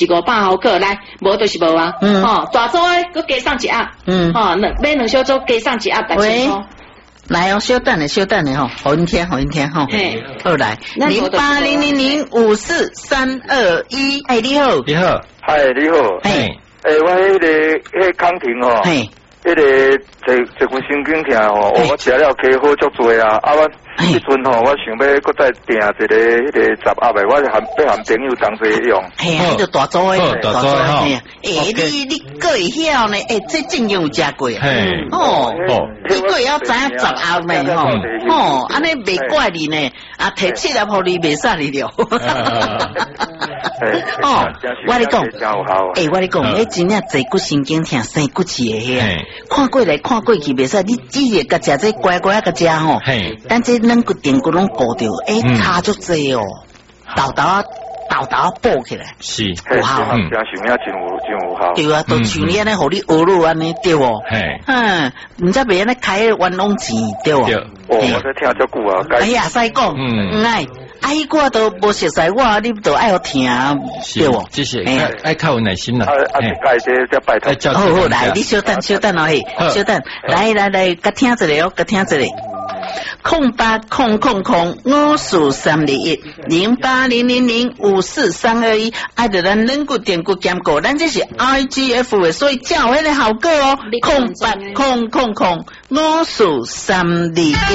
500毫克，来，无就是无啊。大组诶，佮加送一盒。买2小组加送一盒，1000块。 来哦，稍等咧吼，好阴天吼。嘿，好来，0800543221，哎，你好， 你好， 嗨，你好， 嘿， 我迄个康婷吼， 嘿， 迄个一份神经痛吼，我食了开好足多啊，我迄阵吼，我想要搁再订一个迄个10盒的，我是要含朋友同齐用。 嘿，迄个大组诶， 大组诶吼。 你个会晓呢？这正经有食过啊？你个会晓知影10盒呢？安尼袂怪你呢，摕7盒互你袂使你了。我跟你讲，我跟你讲，真正坐骨神经痛、生骨刺的遐，看过来看过去袂使，你只个甲食这乖乖甲食吼，但这软骨电骨拢顾着，差足济哦，豆豆补起来， 是有效，想影真有效。 对啊，都像你安尼，互你学路安尼对哦，唔知袂安尼开冤枉钱对哦。 我在听足久啊， 哎呀，使讲，迄我都无熟悉，你都爱听对哦。 这是爱靠有耐心啦。 这拜托。 好，来，你稍等哦，嘿，稍等，来，甲听一个哦，甲听一个。08005432210800543221，爱着咱软骨电骨兼顾，咱这是 IGF 的，所以才有迄个效果哦。0800543221。